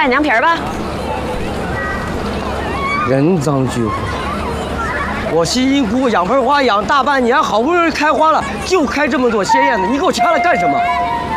干凉皮儿吧。 人赃俱获。我辛辛苦苦养盆花养大半年，好不容易开花了，就开这么朵鲜艳的，你给我掐了干什么？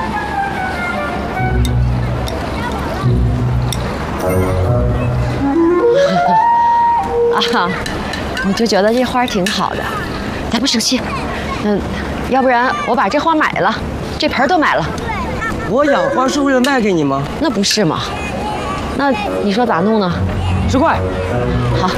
啊，我就觉得这花挺好的，咱不生气。要不然我把这花买了，这盆都买了。 我养花是为了卖给你吗？ 那不是吗？那你说咋弄呢 10块。 好。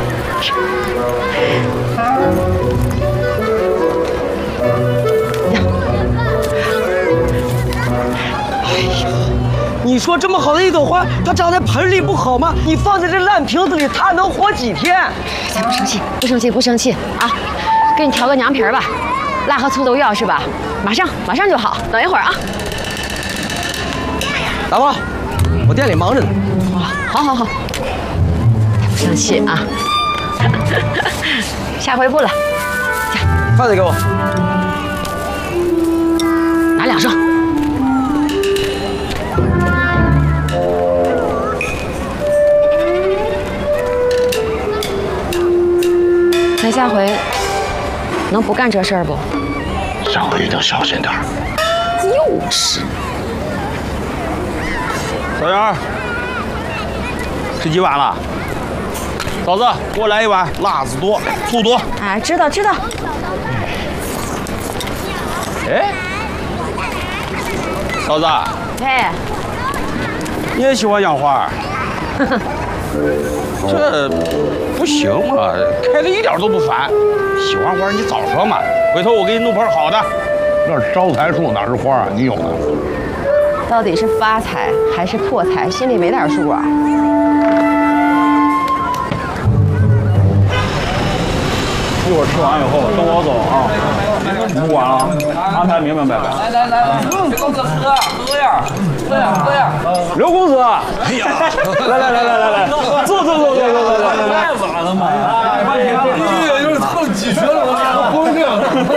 你说这么好的一朵花，它长在盆里不好吗？你放在这烂瓶子里，它能活几天？ 咱不生气，不生气，不生气啊！给你调个凉皮儿吧，辣和醋都要是吧？马上就好，等一会儿啊。 大伯，我店里忙着呢。 好，不生气啊。下回不了。 饭再给我， 拿2升。咱下回能不干这事儿不？ 下回一定小心点儿。 就是。 小杨，吃几碗了？嫂子，给我来1碗，辣子多，醋多。 哎，知道。 哎，嫂子， 哎， 你也喜欢养花？这不行嘛，开的一点都不烦。喜欢花你早说嘛，回头我给你弄盆好的。 那是招财树，哪是花啊？你有呢？ 到底是发财还是破财，心里没点数啊？ 一会儿吃完以后等我走啊，不管了，安排明明白白。来，公子喝呀！刘公子，哎呀，来，坐，太晚了嘛！ 有点蹭几学了，我不会这样。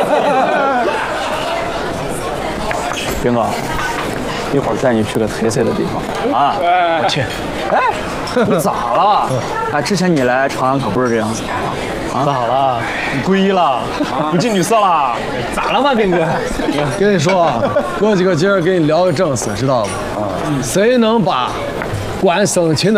兵哥，一会儿带你去个特色的地方啊！我去。哎，你咋了？哎，之前你来长安可不是这样子啊？ 咋了？你皈依了？不近女色了？咋了嘛，兵哥？跟你说，过几个节儿给你聊个正事，知道不？谁能把关生擒的